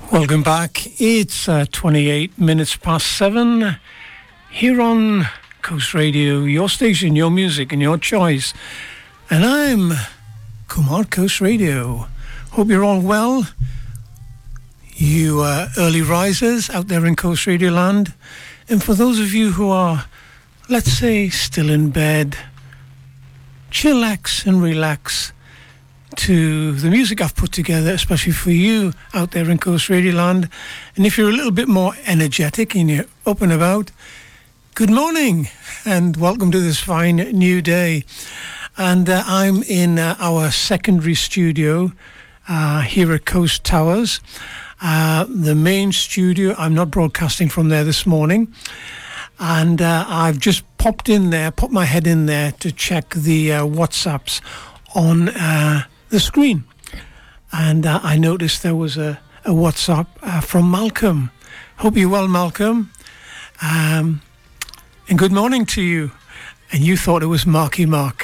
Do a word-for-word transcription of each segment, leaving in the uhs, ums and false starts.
Welcome back. It's uh, twenty-eight minutes past seven here on Coast Radio, your station, your music and your choice. And I'm Kumar, Coast Radio. Hope you're all well. You uh, early risers out there in Coast Radio land. And for those of you who are, let's say, still in bed, chillax and relax to the music I've put together, especially for you out there in Coast Radio land. And if you're a little bit more energetic and you're up and about, good morning and welcome to this fine new day. And uh, I'm in uh, our secondary studio uh, here at Coast Towers. Uh, the main studio, I'm not broadcasting from there this morning. And uh, I've just popped in there, popped my head in there to check the uh, WhatsApps on uh, the screen. And uh, I noticed there was a, a WhatsApp uh, from Malcolm. Hope you're well, Malcolm. Um, and good morning to you. And you thought it was Marky Mark.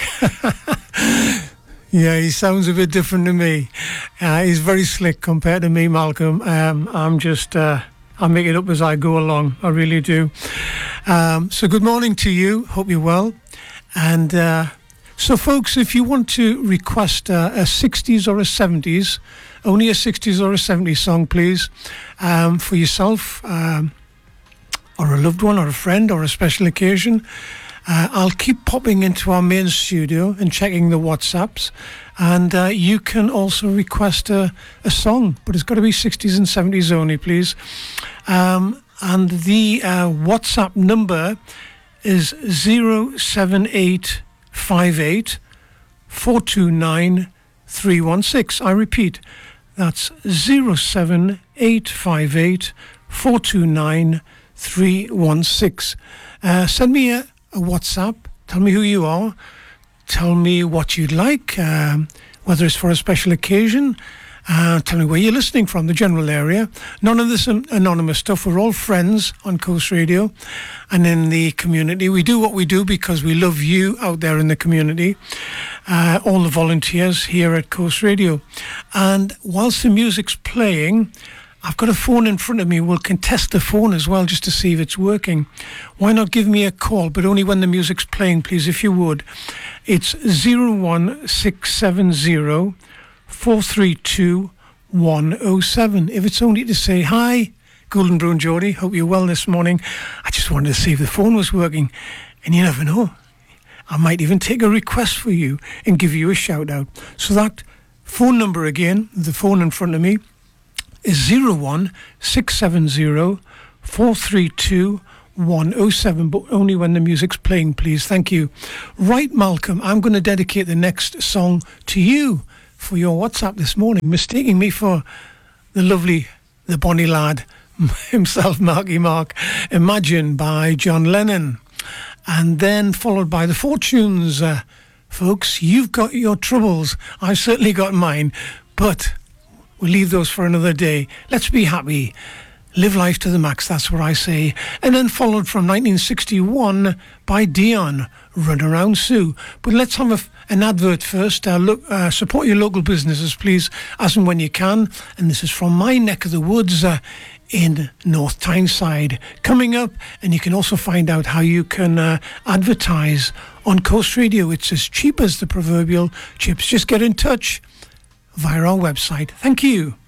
Yeah, he sounds a bit different to me. Uh, he's very slick compared to me, Malcolm. Um, I'm just, uh, I make it up as I go along. I really do. Um, so good morning to you. Hope you're well. And uh, so, folks, if you want to request uh, a sixties or a seventies, only a sixties or a seventies song, please, um, for yourself um, or a loved one or a friend or a special occasion, Uh, I'll keep popping into our main studio and checking the WhatsApps, and uh, you can also request a, a song, but it's got to be sixties and seventies only, please. Um, and the uh, WhatsApp number is zero seven eight five eight four two nine three one six. I repeat, that's zero seven eight five eight four two nine three one six. Uh, send me a a WhatsApp. Tell me who you are. Tell me what you'd like, um, whether it's for a special occasion. Uh, tell me where you're listening from, the general area. None of this an- anonymous stuff. We're all friends on Coast Radio and in the community. We do what we do because we love you out there in the community, uh, all the volunteers here at Coast Radio. And whilst the music's playing, I've got a phone in front of me. We'll contest the phone as well just to see if it's working. Why not give me a call, but only when the music's playing, please, if you would. It's zero one six seven zero four three two one oh seven. If it's only to say, hi, Golden Brown Geordie, hope you're well this morning. I just wanted to see if the phone was working. And you never know. I might even take a request for you and give you a shout out. So that phone number again, the phone in front of me, is zero one six seven zero four three two one oh seven, but only when the music's playing, please. Thank you. Right, Malcolm, I'm going to dedicate the next song to you for your WhatsApp this morning, mistaking me for the lovely, the bonny lad himself, Marky Mark. Imagine by John Lennon. And then followed by the Fortunes. Uh, folks, you've got your troubles. I've certainly got mine, but we'll leave those for another day. Let's be happy. Live life to the max, that's what I say. And then followed from nineteen sixty-one by Dion, Run Around Sue. But let's have a, an advert first. Uh, look, uh, support your local businesses, please, as and when you can. And this is from my neck of the woods uh, in North Tyneside. Coming up, and you can also find out how you can uh, advertise on Coast Radio. It's as cheap as the proverbial chips. Just get in touch via our website. Thank you.